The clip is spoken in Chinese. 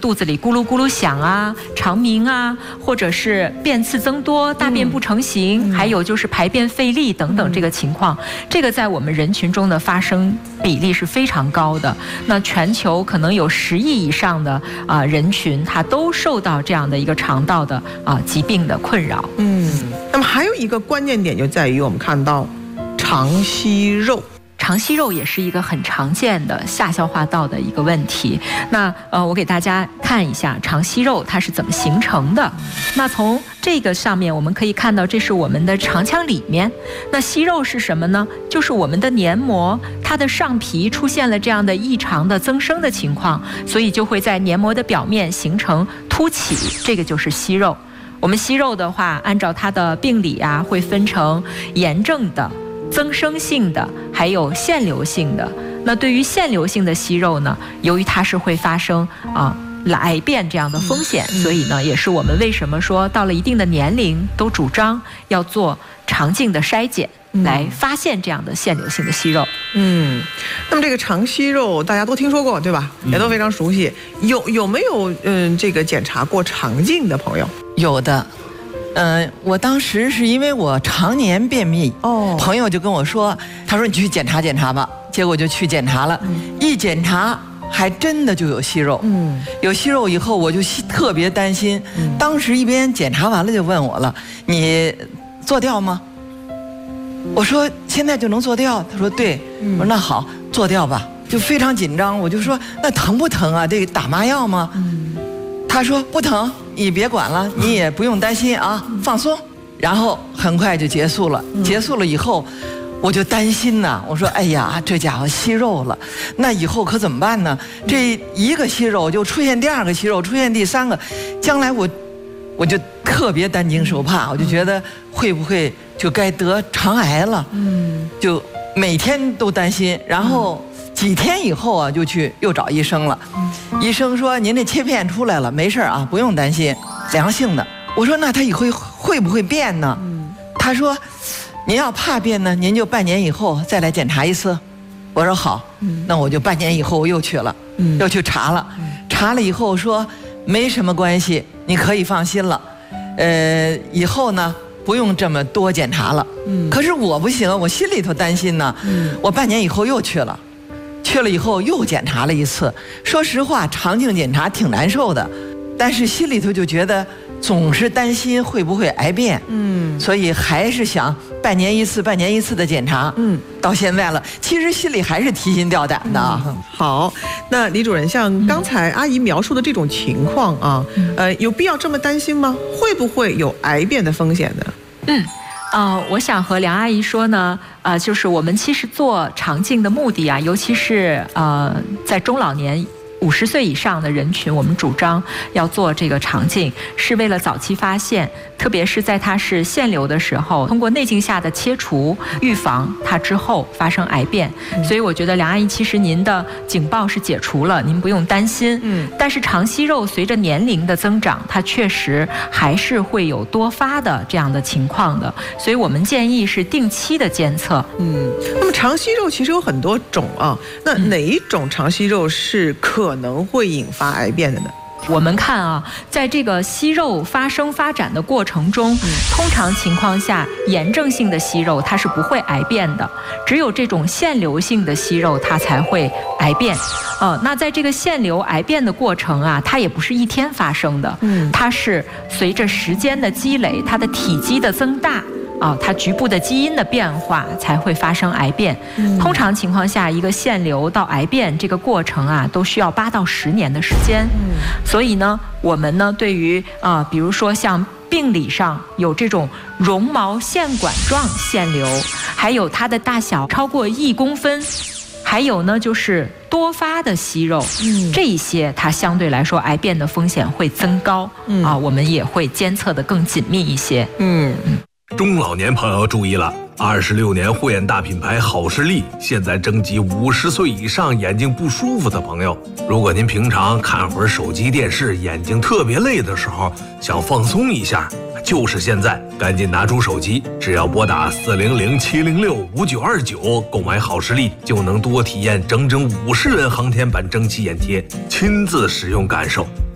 肚子里咕噜咕噜响啊、肠鸣啊，或者是便次增多、大便不成形，还有就是排便费力等等这个情况，这个在我们人群中的发生比例是非常高的。那全球可能有10亿以上的人群，他都受到这样的一个肠道的疾病的困扰。 那么还有一个关键点就在于我们看到肠息肉。 肠息肉也是一个很常见的下消化道的一个问题。那我给大家看一下肠息肉它是怎么形成的。那从这个上面我们可以看到，这是我们的肠腔里面。那息肉是什么呢？就是我们的黏膜，它的上皮出现了这样的异常的增生的情况，所以就会在黏膜的表面形成凸起，这个就是息肉。我们息肉的话，按照它的病理会分成炎症的、增生性的，还有腺瘤性的。那对于腺瘤性的息肉呢，由于它是会发生癌变这样的风险，所以呢，也是我们为什么说到了一定的年龄都主张要做肠镜的筛检，来发现这样的腺瘤性的息肉。 那么这个肠息肉大家都听说过对吧？也都非常熟悉。有没有这个检查过肠镜的朋友？ 有的。我当时是因为我常年便秘，朋友就跟我说，他说你去检查检查吧，结果就去检查了，一检查还真的就有息肉，有息肉以后我就特别担心，当时一边检查完了就问我了，你做掉吗？我说现在就能做掉，他说对，我说那好，做掉吧，就非常紧张，我就说那疼不疼啊？这个打麻药吗？他说不疼，你别管了，你也不用担心啊，放松。然后很快就结束了，结束了以后，我就担心呐，我说哎呀，这家伙息肉了，那以后可怎么办呢？这一个息肉就出现第2个息肉，出现第3个，将来我就特别担惊受怕，我就觉得会不会就该得肠癌了？就每天都担心，然后几天以后就去又找医生了。医生说您这切片出来了，没事啊，不用担心，良性的。我说那他以后会不会变呢？他说您要怕变呢，您就半年以后再来检查一次。我说好，那我就半年以后又去了，又去查了，查了以后说没什么关系，你可以放心了。以后呢不用这么多检查了。可是我不行，我心里头担心呢。我半年以后又去了。去了以后又检查了一次，说实话，肠镜检查挺难受的，但是心里头就觉得总是担心会不会癌变，所以还是想半年一次的检查，到现在了，其实心里还是提心吊胆的。 好，那李主任，像刚才阿姨描述的这种情况有必要这么担心吗？会不会有癌变的风险呢？ 我想和梁阿姨说呢，就是我们其实做肠镜的目的尤其是在中老年50岁以上的人群，我们主张要做这个肠镜，是为了早期发现，特别是在它是腺瘤的时候，通过内镜下的切除，预防它之后发生癌变。所以我觉得梁阿姨，其实您的警报是解除了，您不用担心。但是肠息肉随着年龄的增长，它确实还是会有多发的这样的情况的，所以我们建议是定期的监测。 那么肠息肉其实有很多种那哪一种肠息肉是可能会引发癌变的呢？ 我们看在这个息肉发生发展的过程中，通常情况下，炎症性的息肉它是不会癌变的，只有这种腺瘤性的息肉它才会癌变。那在这个腺瘤癌变的过程它也不是一天发生的，它是随着时间的积累，它的体积的增大。它局部的基因的变化才会发生癌变。通常情况下，一个腺瘤到癌变这个过程都需要8到10年的时间。所以呢，我们呢对于比如说像病理上有这种绒毛线管状腺瘤，还有它的大小超过1公分，还有呢就是多发的息肉，这一些它相对来说癌变的风险会增高。我们也会监测得更紧密一些。 中老年朋友注意了，26年护眼大品牌好视力现在征集50岁以上眼睛不舒服的朋友。如果您平常看会儿手机电视，眼睛特别累的时候，想放松一下，就是现在，赶紧拿出手机，只要拨打400-706-5929购买好视力，就能多体验整整50人航天版蒸汽眼贴，亲自使用感受。